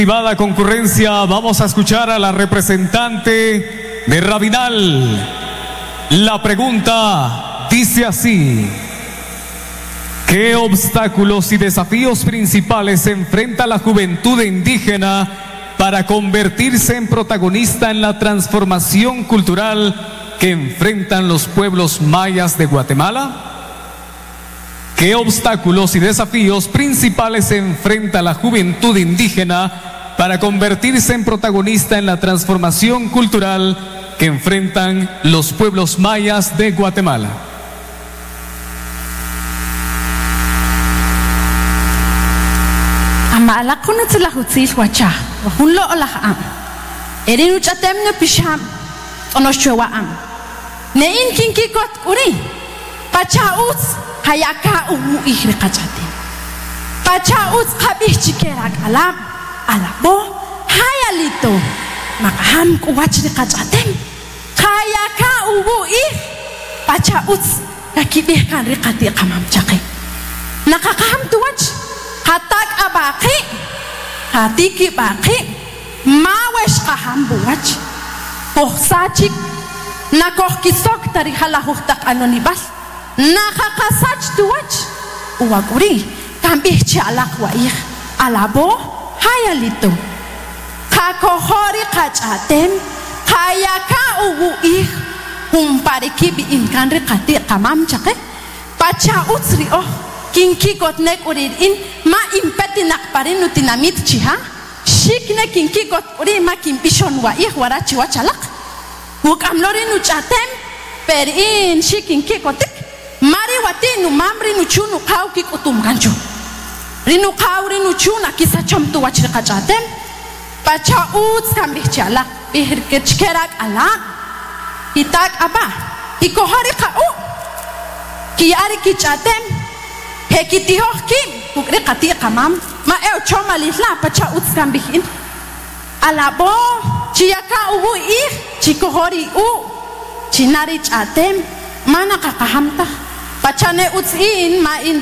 Estimada concurrencia, vamos a escuchar a la representante de Rabinal. La pregunta dice así: ¿qué obstáculos y desafíos principales enfrenta la juventud indígena para convertirse en protagonista en la transformación cultural que enfrentan los pueblos mayas de Guatemala? ¿Qué obstáculos y desafíos principales enfrenta la juventud indígena para convertirse en protagonista en la transformación cultural que enfrentan los pueblos mayas de Guatemala? Amala kunat la hutzis wacha, wahunlo olaham. Erin uchatem ne pisham, onoshwaam. Ne in kinkikot uri, pacha uts hayaka umu ihri kachate. Pacha uts kabih chikerak alam, alabo hayalito. Makaham kuwachri kachatem. Hayaka umu ih, pacha uts yakibih kan rikati kamam chake. Nakakaham tuwach. Hatak abaki, hatiki baki, mawesh kaham buwach. Pohsachik, nakohkisok tari halahuhtak anonibas. Nakakasach tuwach. Uwaguri, kambih chalak waih. Alabo, hayalito. Kakohori kachatem, kayaka uwuih. Humpariki bi inkanri kati kamam chake. Pacha utsri oh. Kinki got nek urid in ma impeti nakparin nutinamit chiha shikne kinki got uri ma kimpishon wa warachi wa chalak wuk amlori nu chatem per in shikinki gotik mari wati nu mamri nu chunu kau kik utum gancho rinu kau rinu chuna kisa chamtu wachri kachatem pacha uts kambih chalak ihirkechkerak ala itak aba ikohari kau kiari kichatem Hekitihoh kim, kukri kati kamam, ma choma lisla pacha utskam bihin. Alabo, chiyaka ubu ih, chikohori chinari chatem, mana kakahamta, pachane utsin ma in